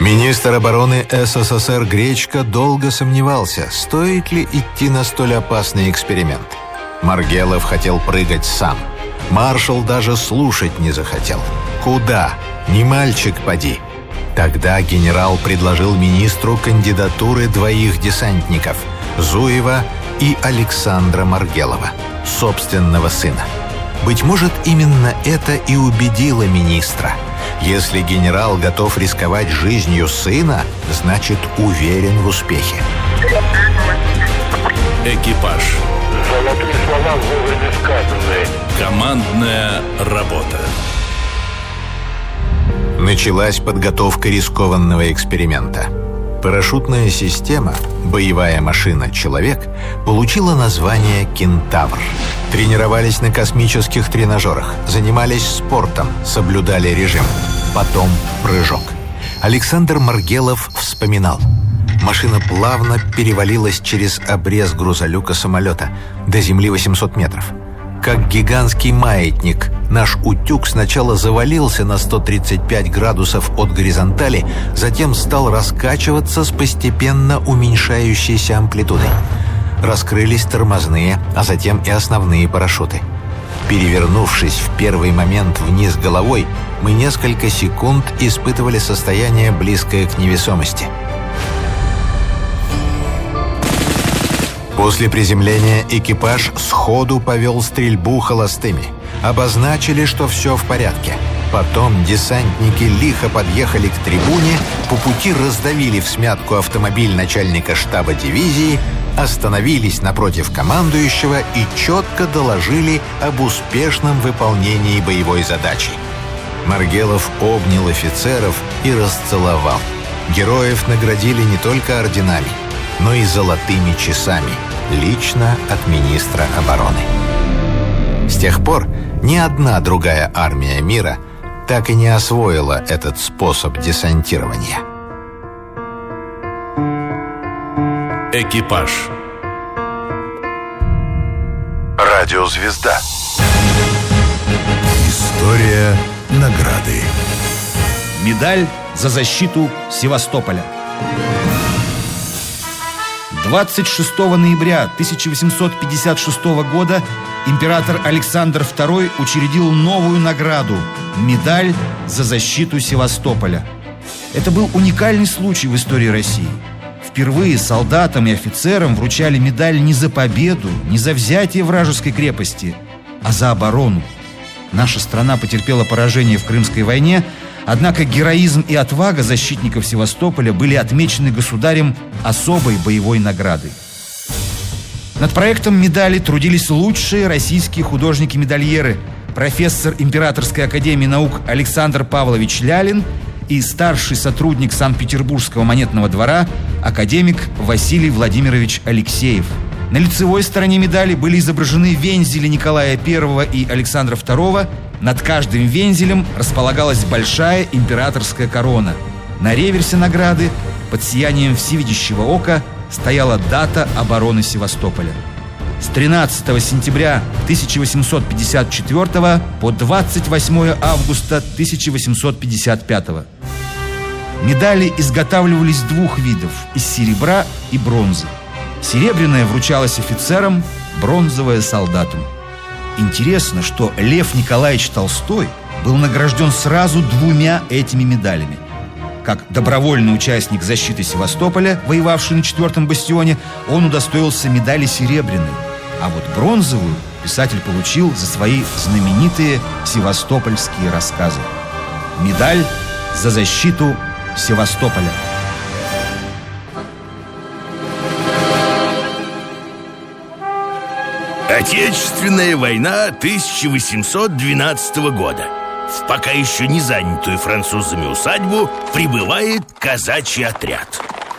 Министр обороны СССР Гречко долго сомневался, стоит ли идти на столь опасный эксперимент. Маргелов хотел прыгать сам. Маршал даже слушать не захотел. Куда? Не мальчик поди. Тогда генерал предложил министру кандидатуры двоих десантников – Зуева и Александра Маргелова, собственного сына. Быть может, именно это и убедило министра. Если генерал готов рисковать жизнью сына, значит, уверен в успехе. Экипаж. Золотые слова вовремя сказанные. Командная работа. Началась подготовка рискованного эксперимента. Парашютная система, боевая машина «Человек», получила название «Кентавр». Тренировались на космических тренажерах, занимались спортом, соблюдали режим. Потом прыжок. Александр Маргелов вспоминал. Машина плавно перевалилась через обрез грузолюка самолета. До земли 800 метров. Как гигантский маятник, наш утюг сначала завалился на 135 градусов от горизонтали, затем стал раскачиваться с постепенно уменьшающейся амплитудой. Раскрылись тормозные, а затем и основные парашюты. Перевернувшись в первый момент вниз головой, мы несколько секунд испытывали состояние, близкое к невесомости. После приземления экипаж сходу повел стрельбу холостыми. Обозначили, что все в порядке. Потом десантники лихо подъехали к трибуне, по пути раздавили всмятку автомобиль начальника штаба дивизии, остановились напротив командующего и четко доложили об успешном выполнении боевой задачи. Маргелов обнял офицеров и расцеловал. Героев наградили не только орденами, но и золотыми часами, лично от министра обороны. С тех пор ни одна другая армия мира так и не освоила этот способ десантирования. Экипаж. Радиозвезда. История награды. Медаль за защиту Севастополя. 26 ноября 1856 года император Александр II учредил новую награду – медаль за защиту Севастополя. Это был уникальный случай в истории России. Впервые солдатам и офицерам вручали медаль не за победу, не за взятие вражеской крепости, а за оборону. Наша страна потерпела поражение в Крымской войне, однако героизм и отвага защитников Севастополя были отмечены государем особой боевой наградой. Над проектом медали трудились лучшие российские художники-медальеры, профессор Императорской академии наук Александр Павлович Лялин и старший сотрудник Санкт-Петербургского монетного двора академик Василий Владимирович Алексеев. На лицевой стороне медали были изображены вензели Николая I и Александра II. Над каждым вензелем располагалась большая императорская корона. На реверсе награды под сиянием всевидящего ока стояла дата обороны Севастополя. С 13 сентября 1854 по 28 августа 1855. Медали изготавливались двух видов – из серебра и бронзы. Серебряная вручалась офицерам, бронзовая – солдатам. Интересно, что Лев Николаевич Толстой был награжден сразу двумя этими медалями. Как добровольный участник защиты Севастополя, воевавший на 4-м бастионе, он удостоился медали серебряной, а вот бронзовую писатель получил за свои знаменитые севастопольские рассказы. Медаль за защиту Севастополя. Отечественная война 1812 года. В пока еще не занятую французами усадьбу прибывает казачий отряд.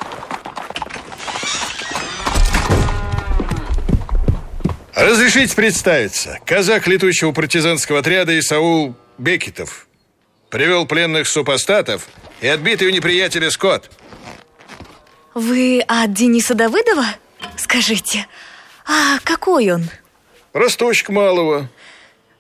Разрешите представиться. Казак летучего партизанского отряда Исаул Бекетов. Привел пленных супостатов и отбитый у неприятеля скот. Вы от Дениса Давыдова? Скажите, а какой он? Росточек малого.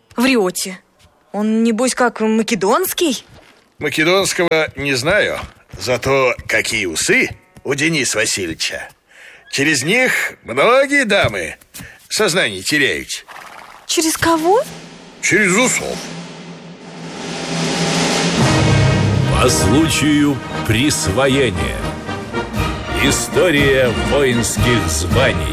Врете. Он, небось, как македонский? Македонского не знаю, Зато какие усы у Дениса Васильевича. Через них многие дамы сознание теряют. Через кого? Через усов. По случаю присвоения. История воинских званий.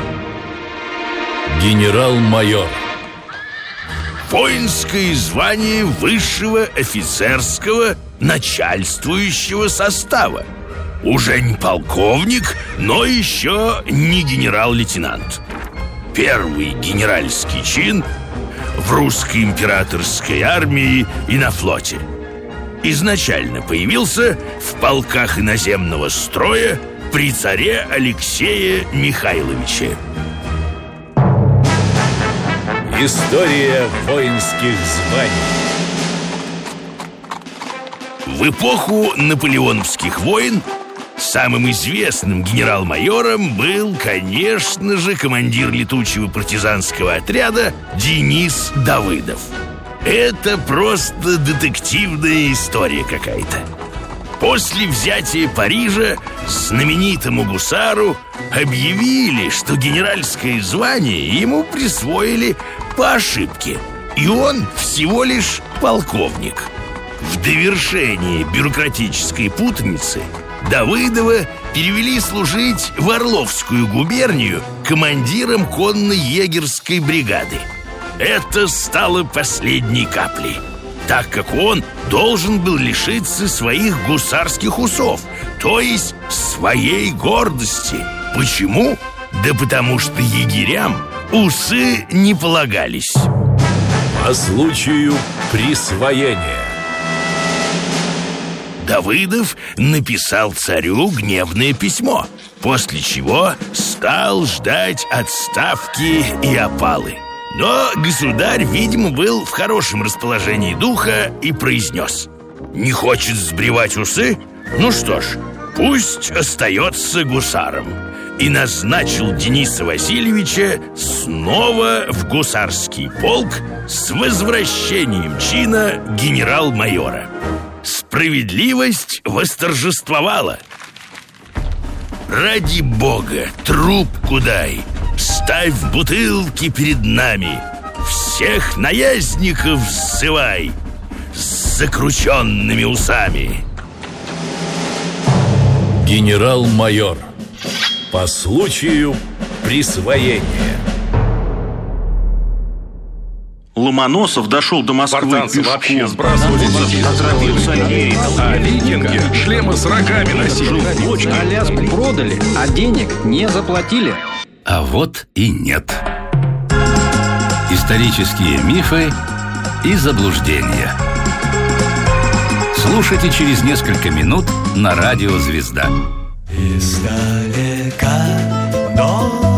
Генерал-майор. Воинское звание высшего офицерского начальствующего состава. Уже не полковник, но еще не генерал-лейтенант. Первый генеральский чин в русской императорской армии и на флоте. Изначально появился в полках иноземного строя при царе Алексее Михайловиче. История воинских званий. В эпоху наполеоновских войн самым известным генерал-майором был, конечно же, командир летучего партизанского отряда Денис Давыдов. Это просто детективная история какая-то. После взятия Парижа знаменитому гусару объявили, что генеральское звание ему присвоили по ошибке, и он всего лишь полковник. В довершение бюрократической путаницы Давыдова перевели служить в Орловскую губернию командиром конно-егерской бригады. Это стало последней каплей, так как он должен был лишиться своих гусарских усов, то есть своей гордости. Почему? Да потому что егерям усы не полагались. По случаю присвоения. Давыдов написал царю гневное письмо, после чего стал ждать отставки и опалы. Но государь, видимо, был в хорошем расположении духа и произнес: не хочет сбривать усы? Ну что ж, пусть остается гусаром. И назначил Дениса Васильевича снова в гусарский полк с возвращением чина генерал-майора. Справедливость восторжествовала. Ради бога, трубку дай, ставь бутылки перед нами, всех наездников ссывай с закрученными усами. Генерал-майор. По случаю присвоения. Ломоносов дошел до Москвы пешком. Вообще сбрасывали а викинги шлемы с рогами носили. Аляску продали, а денег не заплатили. А вот и нет. Исторические мифы и заблуждения. Слушайте через несколько минут на радио «Звезда». Издалека до